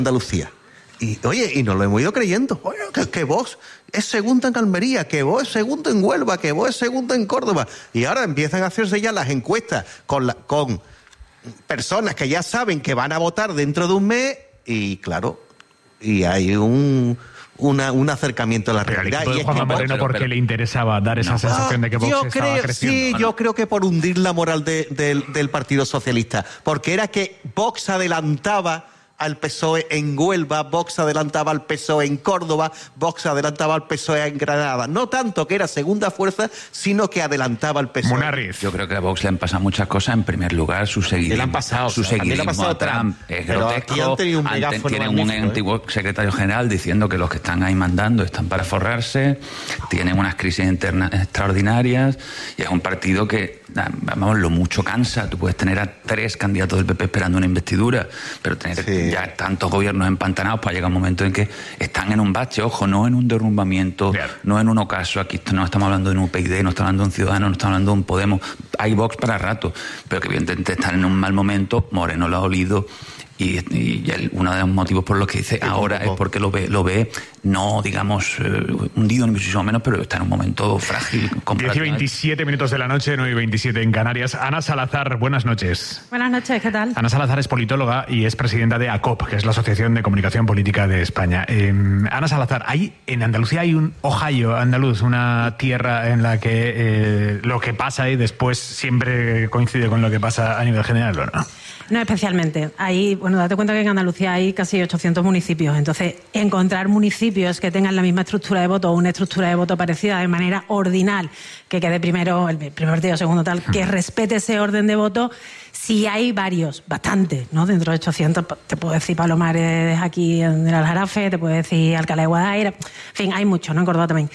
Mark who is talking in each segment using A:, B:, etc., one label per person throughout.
A: Andalucía. Y oye, y nos lo hemos ido creyendo. Oye, que Vox es segundo en Almería, que Vox es segundo en Huelva, que Vox es segundo en Córdoba. Y ahora empiezan a hacerse ya las encuestas con personas que ya saben que van a votar dentro de un mes. Y claro, y hay un acercamiento a la realidad.
B: Y Juanma Moreno, ¿por qué le interesaba dar esa sensación de que Vox estaba creciendo?
A: Sí, yo creo que por hundir la moral del Partido Socialista. Porque era que Vox adelantaba al PSOE en Huelva, Vox adelantaba al PSOE en Córdoba, Vox adelantaba al PSOE en Granada. No tanto que era segunda fuerza, sino que adelantaba al PSOE.
B: Munarriz.
C: Yo creo que a Vox le han pasado muchas cosas. En primer lugar, su seguidismo. Su seguidismo a Trump es grotesco. Tienen un antiguo secretario general diciendo que los que están ahí mandando están para forrarse, tienen unas crisis internas extraordinarias, y es un partido que, vamos, lo mucho cansa. Tú puedes tener a 3 candidatos del PP esperando una investidura, pero tener ya tantos gobiernos empantanados para llegar un momento en que están en un bache, ojo, no en un derrumbamiento, no en un ocaso. Aquí no estamos hablando de un UPyD, no estamos hablando de un Ciudadanos, no estamos hablando de un Podemos. Hay Vox para rato, pero que evidentemente están en un mal momento. Moreno lo ha olido. Y uno de los motivos por los que dice ahora es porque lo ve no, digamos, hundido ni muchísimo menos, pero está en un momento frágil.
B: 10:27 minutos de la noche, 9:27 en Canarias. Ana Salazar, buenas noches.
D: Buenas noches, ¿qué tal?
B: Ana Salazar es politóloga y es presidenta de ACOP, que es la Asociación de Comunicación Política de España. Ana Salazar, en Andalucía hay un Ohio andaluz, una tierra en la que lo que pasa ahí después siempre coincide con lo que pasa a nivel general, ¿o no?
D: No especialmente. Date cuenta que en Andalucía hay casi 800 municipios. Entonces, encontrar municipios que tengan la misma estructura de voto o una estructura de voto parecida de manera ordinal, que quede primero el primer partido, segundo tal, que respete ese orden de voto, sí hay varios, bastante, ¿no? Dentro de 800, te puedo decir Palomares aquí en el Aljarafe, te puedo decir Alcalá de Guadaira, en fin, hay muchos, ¿no? En Córdoba también.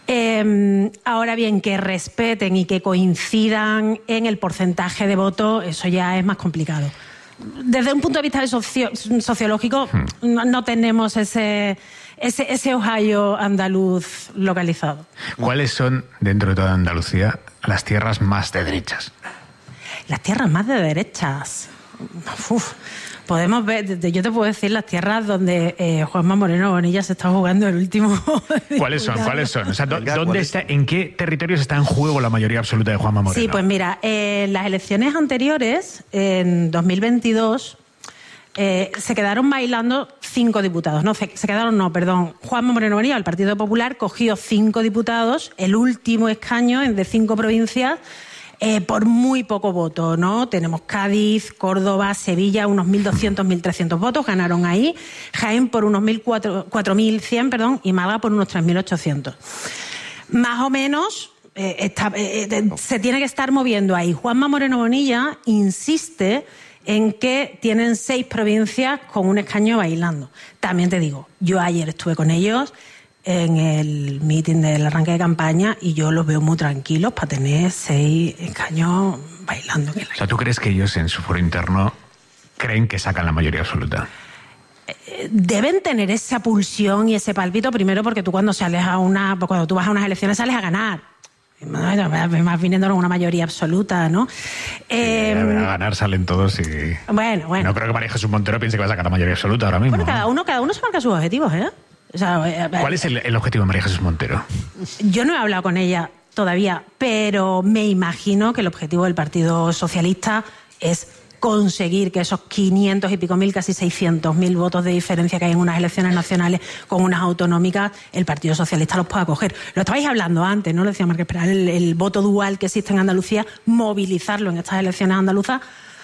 D: Ahora bien, que respeten y que coincidan en el porcentaje de voto, eso ya es más complicado. Desde un punto de vista sociológico, no tenemos ese Ohio andaluz localizado.
B: ¿Cuáles son, dentro de toda Andalucía, las tierras más de derechas?
D: Las tierras más de derechas. Podemos ver, yo te puedo decir las tierras donde Juanma Moreno Bonilla se está jugando el último.
B: ¿Cuáles son? O sea, ¿dónde está, en qué territorios está en juego la mayoría absoluta de Juanma Moreno?
D: Sí, pues mira, en las elecciones anteriores, en 2022, se quedaron bailando 5 diputados. Juanma Moreno Bonilla, el Partido Popular, cogió 5 diputados, el último escaño de 5 provincias, por muy poco voto, ¿no? Tenemos Cádiz, Córdoba, Sevilla, unos 1.200, 1.300 votos, ganaron ahí. Jaén por unos 4.100, y Málaga por unos 3.800. Más o menos se tiene que estar moviendo ahí. Juanma Moreno Bonilla insiste en que tienen 6 provincias con un escaño bailando. También te digo, yo ayer estuve con ellos en el meeting del arranque de campaña y yo los veo muy tranquilos para tener 6 escaños bailando.
B: O sea, ¿tú crees que ellos en su foro interno creen que sacan la mayoría absoluta?
D: Deben tener esa pulsión y ese pálpito, primero porque tú cuando tú vas a unas elecciones sales a ganar. Más viniendo con una mayoría absoluta, ¿no?
B: A ganar salen todos y...
D: Bueno.
B: No creo que María Jesús Montero piense que va a sacar la mayoría absoluta ahora mismo.
D: Bueno, cada uno se marca sus objetivos, ¿eh? O sea,
B: ¿cuál es el objetivo de María Jesús Montero?
D: Yo no he hablado con ella todavía, pero me imagino que el objetivo del Partido Socialista es conseguir que esos 500 y pico mil, casi 600.000 votos de diferencia que hay en unas elecciones nacionales con unas autonómicas, el Partido Socialista los pueda coger. Lo estabais hablando antes, ¿no? Lo decía Márquez Peral, el voto dual que existe en Andalucía, movilizarlo en estas elecciones andaluzas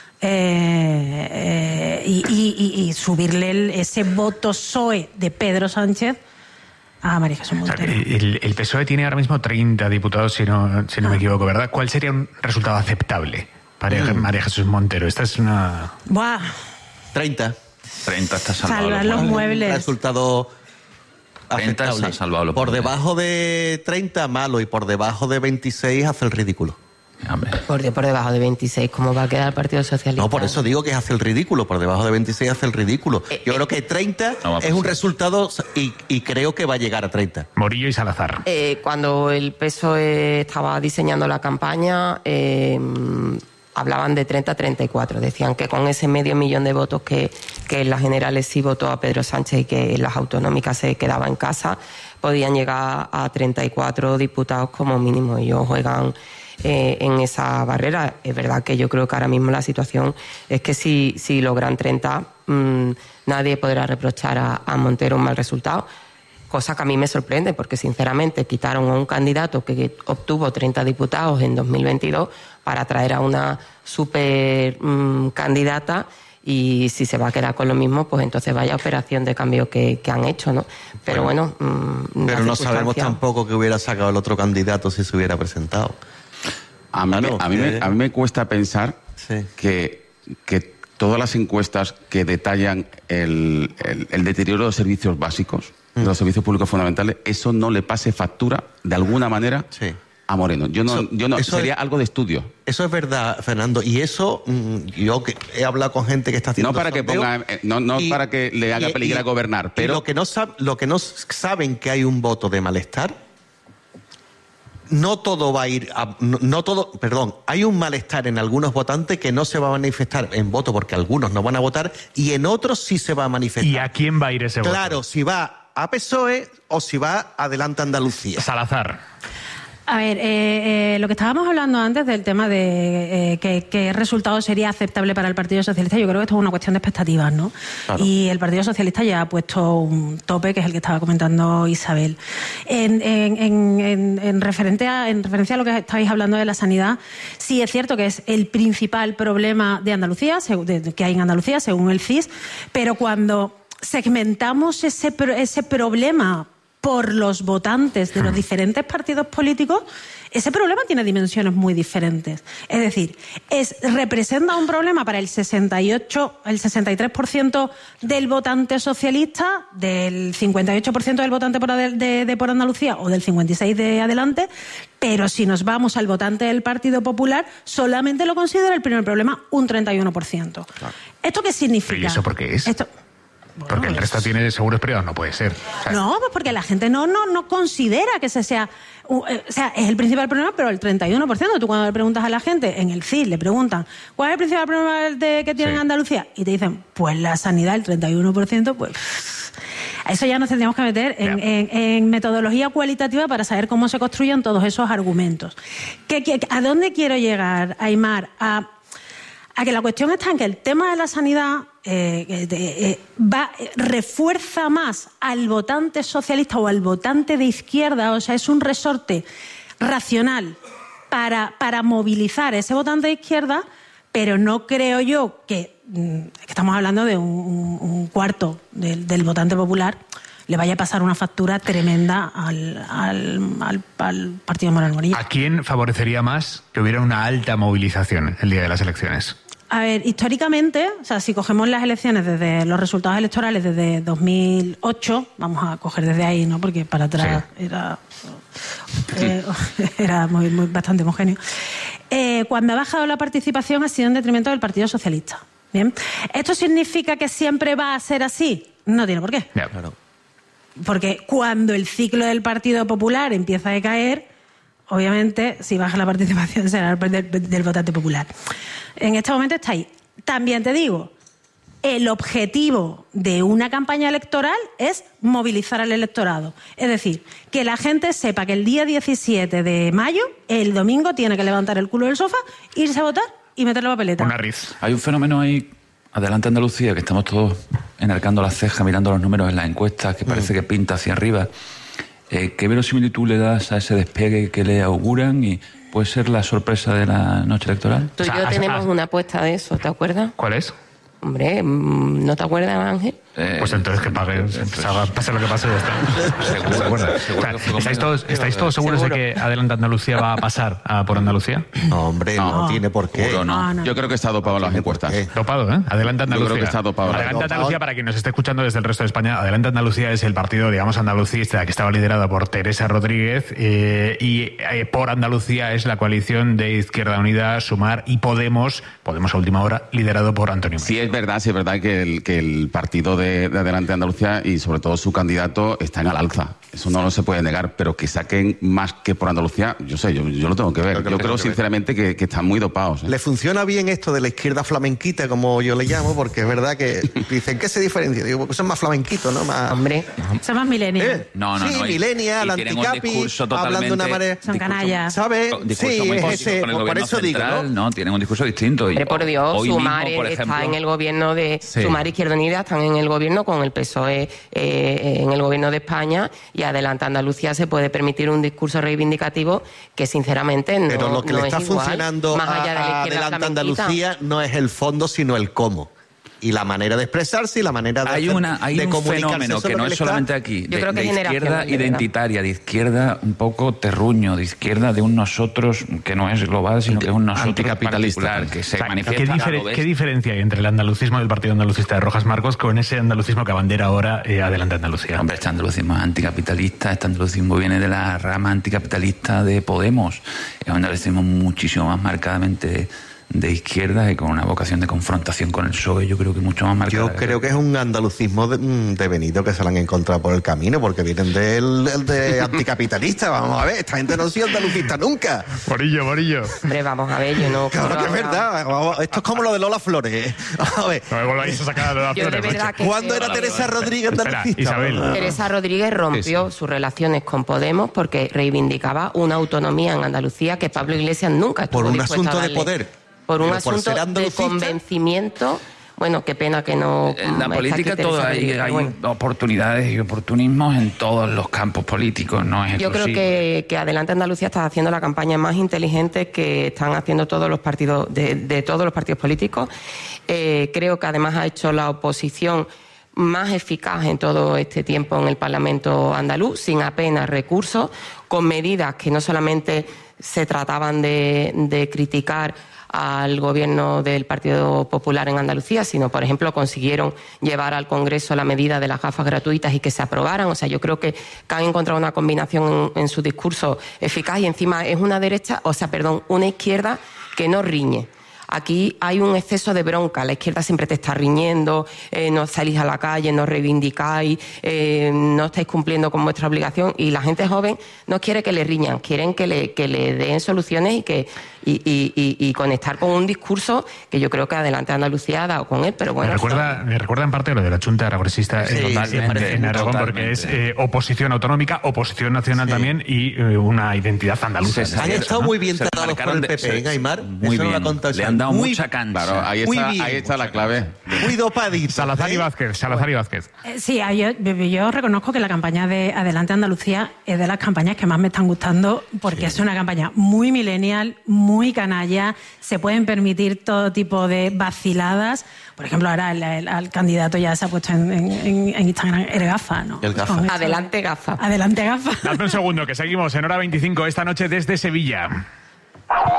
D: y subirle ese voto PSOE de Pedro Sánchez a María Jesús Montero.
B: O sea, el PSOE tiene ahora mismo 30 diputados, si no me equivoco, ¿verdad? ¿Cuál sería un resultado aceptable para María Jesús Montero? Esta es una...
D: ¡Buah!
A: 30
C: está salvado.
D: Salvar los muebles.
A: Un resultado aceptable. Por debajo de 30, malo, y por debajo de 26 hace el ridículo.
E: Por debajo de 26, ¿cómo va a quedar el Partido Socialista?
A: No, por eso digo que hace el ridículo. Por debajo de 26 hace el ridículo. Yo creo que 30 es un resultado y creo que va a llegar a 30.
B: Morillo y Salazar.
E: Cuando el PSOE estaba diseñando la campaña, hablaban de 30-34. Decían que con ese 500.000 de votos que que en las generales sí votó a Pedro Sánchez y que en las autonómicas se quedaba en casa, podían llegar a 34 diputados como mínimo. Ellos juegan en esa barrera. Es verdad que yo creo que ahora mismo la situación es que si logran 30, nadie podrá reprochar a Montero un mal resultado, cosa que a mí me sorprende, porque sinceramente quitaron a un candidato que obtuvo 30 diputados en 2022 para traer a una super candidata, y si se va a quedar con lo mismo, pues entonces vaya operación de cambio que han hecho, ¿no? Pero bueno,
A: pero no sabemos tampoco que hubiera sacado el otro candidato si se hubiera presentado.
F: A mí me cuesta pensar que todas las encuestas que detallan el deterioro de los servicios básicos, de los servicios públicos fundamentales, eso no le pase factura de alguna manera a Moreno. Eso sería algo de estudio.
A: Eso es verdad, Fernando, y eso yo que he hablado con gente que está haciendo
F: para que le haga peligrar gobernar, pero
A: lo que no saben que hay un voto de malestar. No todo va a ir hay un malestar en algunos votantes que no se va a manifestar en voto porque algunos no van a votar y en otros sí se va a manifestar.
B: ¿Y a quién va a ir ese voto?
A: Claro, si va a PSOE o si va a Adelante Andalucía.
B: Salazar.
D: A ver, lo que estábamos hablando antes del tema de qué resultado sería aceptable para el Partido Socialista, yo creo que esto es una cuestión de expectativas, ¿no? Claro. Y el Partido Socialista ya ha puesto un tope, que es el que estaba comentando Isabel. En referencia a lo que estáis hablando de la sanidad, sí es cierto que es el principal problema de Andalucía, que hay en Andalucía, según el CIS, pero cuando segmentamos ese problema por los votantes de los diferentes partidos políticos, ese problema tiene dimensiones muy diferentes. Es decir, representa un problema para el 63% del votante socialista, del 58% del votante por Andalucía o del 56% de Adelante, pero si nos vamos al votante del Partido Popular, solamente lo considera el primer problema un 31%. Claro. ¿Esto qué significa?
B: ¿Y eso por qué es? Bueno, porque el resto tiene seguros privados, no puede ser.
D: O sea, no, pues porque la gente no considera que ese sea... O sea, es el principal problema, pero el 31%. Tú cuando le preguntas a la gente, en el CIS le preguntan, ¿cuál es el principal problema que tiene en Andalucía? Y te dicen, pues la sanidad, el 31%, pues... A eso ya nos tendríamos que meter en metodología cualitativa para saber cómo se construyen todos esos argumentos. ¿A dónde quiero llegar, Aimar? A que la cuestión está en que el tema de la sanidad refuerza más al votante socialista o al votante de izquierda, o sea, es un resorte racional para movilizar a ese votante de izquierda, pero no creo yo que estamos hablando de un cuarto del votante popular, le vaya a pasar una factura tremenda al partido Moreno Bonilla.
B: ¿A quién favorecería más que hubiera una alta movilización el día de las elecciones?
D: A ver, históricamente, o sea, si cogemos las elecciones desde los resultados electorales desde 2008, vamos a coger desde ahí, ¿no? Porque para atrás era bastante homogéneo. Cuando ha bajado la participación ha sido en detrimento del Partido Socialista. Bien. ¿Esto significa que siempre va a ser así? No tiene por qué.
B: Ya, claro.
D: Porque cuando el ciclo del Partido Popular empieza a decaer, obviamente, si baja la participación será del votante popular. En este momento está ahí. También te digo, el objetivo de una campaña electoral es movilizar al electorado. Es decir, que la gente sepa que el día 17 de mayo, el domingo, tiene que levantar el culo del sofá, irse a votar y meter la papeleta.
B: Una riz.
C: Hay un fenómeno ahí, Adelante Andalucía, que estamos todos enarcando las cejas, mirando los números en las encuestas, que parece que pinta hacia arriba. ¿Qué verosimilitud le das a ese despegue que le auguran y puede ser la sorpresa de la noche electoral?
E: Tú y yo tenemos una apuesta de eso, ¿te acuerdas?
B: ¿Cuál es?
E: Hombre, ¿no te acuerdas, Ángel?
B: Pues entonces que pague, pase lo que pase, ya está. Seguro. ¿Estáis todos seguros de que Adelante Andalucía va a pasar por Andalucía?
A: No, hombre, no tiene por qué.
F: No. Yo creo que está dopado las encuestas.
B: Dopado, ¿eh? Adelante Andalucía.
F: Yo creo que está dopado.
B: Adelante Andalucía, para quien nos esté escuchando desde el resto de España, Adelante Andalucía es el partido, digamos, andalucista, que estaba liderado por Teresa Rodríguez, y por Andalucía es la coalición de Izquierda Unida, Sumar y Podemos a última hora, liderado por Antonio Maño.
F: Sí es verdad que el partido de Adelante Andalucía y sobre todo su candidato están al alza. Eso no se puede negar, pero que saquen más que por Andalucía, yo lo tengo que ver. Yo creo sinceramente que están muy dopados.
A: Le funciona bien esto de la izquierda flamenquita, como yo le llamo, porque es verdad que dicen que se diferencia. Digo, porque son más flamenquitos, ¿no? Más...
E: Hombre,
D: son más millennials.
A: Sí, millennials, anticapi, hablando de una manera...
D: Son canallas.
A: ¿Sabes? Sí, es ese, por eso
C: central,
A: digo, ¿no?
C: Tienen un discurso distinto.
E: Pero por Dios, Sumar
C: mismo, por ejemplo,
E: está en el gobierno de... Sí. Sumar Izquierda Unida están en el gobierno con el PSOE en el gobierno de España, y Adelante Andalucía se puede permitir un discurso reivindicativo que sinceramente no es igual.
A: Pero lo que le está funcionando a Adelante Andalucía no es el fondo, sino el cómo. Y la manera de expresarse y la manera de
C: hay un fenómeno que no es solamente aquí, de izquierda identitaria, de izquierda un poco terruño, de izquierda de un nosotros que no es global, sino que es un nosotros particular, que se manifiesta.
B: ¿Qué diferencia hay entre el andalucismo del Partido Andalucista de Rojas Marcos con ese andalucismo que abandera ahora Adelante Andalucía?
C: Hombre, este andalucismo es anticapitalista, este andalucismo viene de la rama anticapitalista de Podemos, es un andalucismo muchísimo más marcadamente de izquierda y con una vocación de confrontación con el PSOE, yo creo que mucho más marcada.
A: Yo creo que es un andalucismo devenido que se lo han encontrado por el camino, porque vienen de anticapitalista. Vamos a ver, esta gente no ha sido andalucista nunca.
B: Morillo.
E: Hombre, vamos a ver, yo no...
A: Claro que es verdad. Esto es como lo de Lola Flores. Vamos a ver.
B: No me volváis a sacar a Lola Flores.
A: ¿Cuándo era Teresa Rodríguez andalucista?
B: Isabel.
E: Teresa Rodríguez rompió sus relaciones con Podemos porque reivindicaba una autonomía en Andalucía que Pablo Iglesias nunca estuvo dispuesto a darle.
A: Por un asunto de poder.
E: Por un asunto de convencimiento. Bueno, qué pena que no...
C: En la política todo hay oportunidades y oportunismos en todos los campos políticos, no es
E: exclusivo. Yo creo que Adelante Andalucía está haciendo la campaña más inteligente que están haciendo todos los partidos, de todos los partidos políticos. Creo que además ha hecho la oposición más eficaz en todo este tiempo en el Parlamento andaluz, sin apenas recursos, con medidas que no solamente se trataban de criticar al gobierno del Partido Popular en Andalucía, sino, por ejemplo, consiguieron llevar al Congreso la medida de las gafas gratuitas y que se aprobaran. O sea, yo creo que han encontrado una combinación en su discurso eficaz, y encima es una izquierda que no riñe. Aquí hay un exceso de bronca, la izquierda siempre te está riñendo, no salís a la calle, no reivindicáis, no estáis cumpliendo con vuestra obligación, y la gente joven no quiere que le riñan, quieren que le den soluciones y conectar con un discurso que yo creo que Adelante Andalucía ha dado con él, pero bueno...
B: Me recuerda en parte lo de la Junta Aragonesista en Aragón, porque es oposición autonómica, oposición nacional también, y una identidad andaluza.
A: Han estado muy bien tratados por el PP, Aymar.
C: Muy bien, le han dado mucha cancha.
F: Claro, ahí está la clave.
A: Muy dopadito.
B: Salazar y Vázquez.
D: Sí, yo reconozco que la campaña de Adelante Andalucía es de las campañas que más me están gustando, porque es una campaña muy millennial, muy canalla, se pueden permitir todo tipo de vaciladas. Por ejemplo, ahora el candidato ya se ha puesto en Instagram el gafa, ¿no?
A: El gafa.
E: Adelante gafa.
D: Adelante gafa.
B: Dame un segundo, que seguimos en Hora 25 esta noche desde Sevilla.